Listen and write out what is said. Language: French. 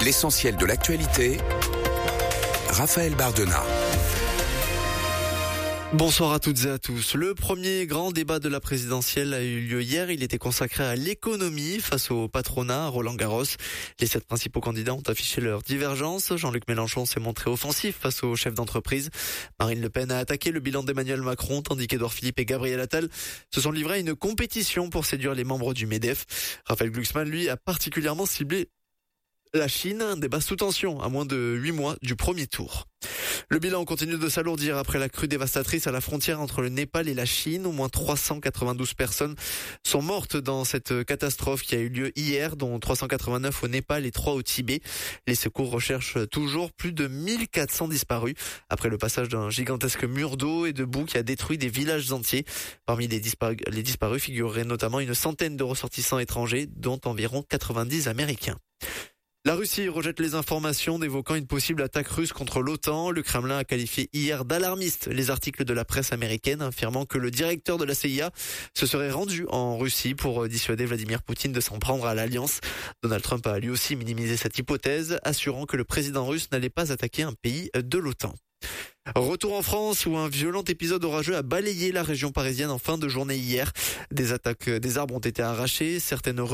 L'essentiel de l'actualité, Raphaël Bardena. Bonsoir à toutes et à tous. Le premier grand débat de la présidentielle a eu lieu hier. Il était consacré à l'économie face au patronat à Roland-Garros. Les 7 principaux candidats ont affiché leurs divergences. Jean-Luc Mélenchon s'est montré offensif face aux chefs d'entreprise. Marine Le Pen a attaqué le bilan d'Emmanuel Macron, tandis qu'Édouard Philippe et Gabriel Attal se sont livrés à une compétition pour séduire les membres du MEDEF. Raphaël Glucksmann, lui, a particulièrement ciblé la Chine, un débat sous tension à moins de 8 mois du premier tour. Le bilan continue de s'alourdir après la crue dévastatrice à la frontière entre le Népal et la Chine. Au moins 392 personnes sont mortes dans cette catastrophe qui a eu lieu hier, dont 389 au Népal et 3 au Tibet. Les secours recherchent toujours plus de 1400 disparus après le passage d'un gigantesque mur d'eau et de boue qui a détruit des villages entiers. Parmi les disparus figureraient notamment une centaine de ressortissants étrangers, dont environ 90 Américains. La Russie rejette les informations évoquant une possible attaque russe contre l'OTAN. Le Kremlin a qualifié hier d'alarmistes les articles de la presse américaine affirmant que le directeur de la CIA se serait rendu en Russie pour dissuader Vladimir Poutine de s'en prendre à l'Alliance. Donald Trump a lui aussi minimisé cette hypothèse, assurant que le président russe n'allait pas attaquer un pays de l'OTAN. Retour en France où un violent épisode orageux a balayé la région parisienne en fin de journée hier. Des arbres ont été arrachés, certaines